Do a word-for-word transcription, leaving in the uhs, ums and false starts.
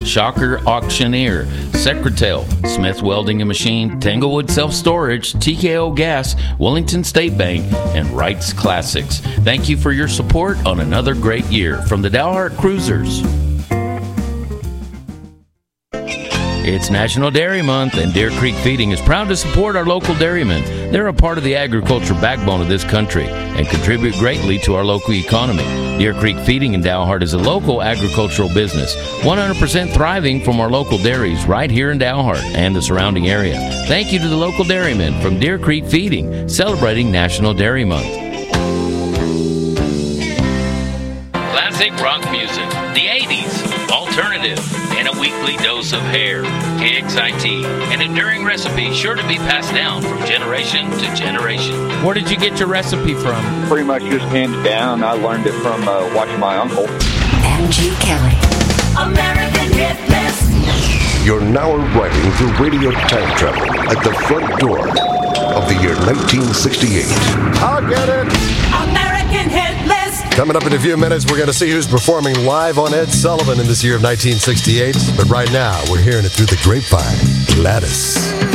Shocker Auctioneer, Secretel, Smith Welding and Machine, Tanglewood Self Storage, T K O Gas, Wellington State Bank, and Wright's Classics. Thank you for your support on another great year from the Dalhart Cruisers. It's National Dairy Month, and Deer Creek Feeding is proud to support our local dairymen. They're a part of the agriculture backbone of this country and contribute greatly to our local economy. Deer Creek Feeding in Dalhart is a local agricultural business, one hundred percent thriving from our local dairies right here in Dalhart and the surrounding area. Thank you to the local dairymen from Deer Creek Feeding, celebrating National Dairy Month. Classic rock music, the eighties, alternative, and a weekly dose of hair. K X I T, an enduring recipe sure to be passed down from generation to generation. Where did you get your recipe from? Pretty much just handed down. I learned it from uh, watching my uncle. M G Kelly. American Hit List. You're now arriving through radio time travel at the front door of the year nineteen sixty-eight. I'll get it. American Hit List. Coming up in a few minutes, we're going to see who's performing live on Ed Sullivan in this year of nineteen sixty-eight. But right now, we're hearing it through the grapevine. Gladys.